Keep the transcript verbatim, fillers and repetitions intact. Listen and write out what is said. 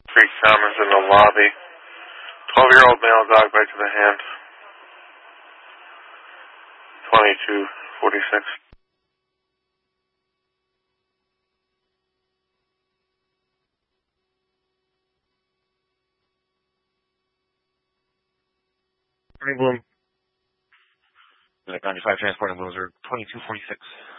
Creek Commons in the lobby. twelve-year-old male dog bite to the hand. twenty-two forty-six. Morning, Bloom. ninety-five transporting Loser, twenty-two forty-six.